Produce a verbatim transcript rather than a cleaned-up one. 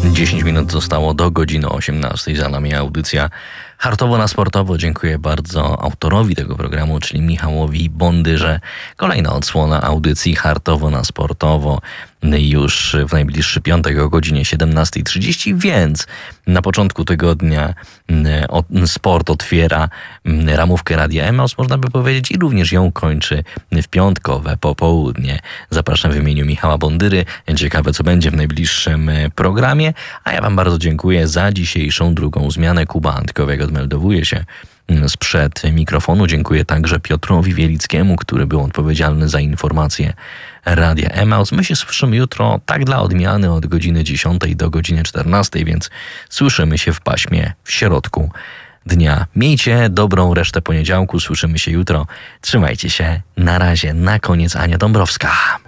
dziesięć minut zostało do godziny osiemnastej. Za nami audycja Hartowo na Sportowo. Dziękuję bardzo autorowi tego programu, czyli Michałowi Bondyrze. Kolejna odsłona audycji Hartowo na Sportowo już w najbliższy piątek o godzinie siedemnastej trzydzieści, więc na początku tygodnia sport otwiera ramówkę Radia Emaus, można by powiedzieć, i również ją kończy w piątkowe popołudnie. Zapraszam w imieniu Michała Bondyry. Ciekawe, co będzie w najbliższym programie, a ja wam bardzo dziękuję za dzisiejszą drugą zmianę. Kuba Antkowiak odmeldowuje się sprzed mikrofonu. Dziękuję także Piotrowi Wielickiemu, który był odpowiedzialny za informacje Radia Emaus. My się słyszymy jutro, tak dla odmiany, od godziny dziesiątej do godziny czternastej, więc słyszymy się w paśmie w środku dnia. Miejcie dobrą resztę poniedziałku, słyszymy się jutro. Trzymajcie się, na razie. Na koniec Ania Dąbrowska.